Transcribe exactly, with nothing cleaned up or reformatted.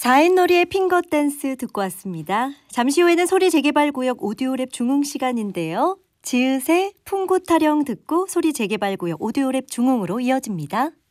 자인놀이의 핑거 댄스 듣고 왔습니다. 잠시 후에는 소리 재개발구역 오디오랩 중흥 시간인데요. 지읒의 풍구 타령 듣고 소리 재개발구역 오디오랩 중흥으로 이어집니다.